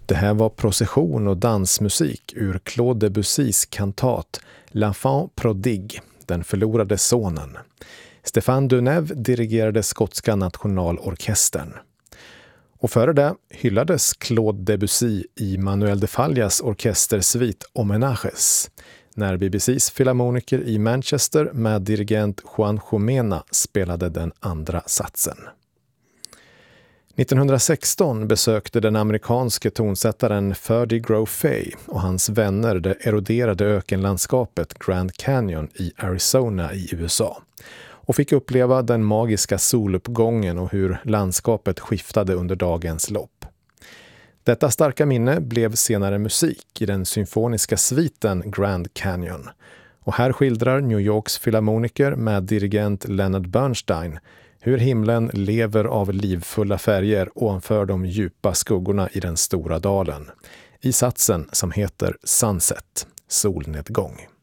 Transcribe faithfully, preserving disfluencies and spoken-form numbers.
Det här var procession och dansmusik ur Claude Debussys kantat L'Enfant Prodigue, den förlorade sonen. Stéphane Deneuve dirigerade skotska nationalorkestern. Och före det hyllades Claude Debussy i Manuel de Fallas orkestersvit Homenages, när B B C:s filharmoniker i Manchester med dirigent Juan Jomena spelade den andra satsen. nittonhundrasexton besökte den amerikanske tonsättaren Ferdy Grofay och hans vänner det eroderade ökenlandskapet Grand Canyon i Arizona i U S A och fick uppleva den magiska soluppgången och hur landskapet skiftade under dagens lopp. Detta starka minne blev senare musik i den symfoniska sviten Grand Canyon, och här skildrar New Yorks filharmoniker med dirigent Leonard Bernstein hur himlen lever av livfulla färger ovanför de djupa skuggorna i den stora dalen, i satsen som heter Sunset, solnedgång.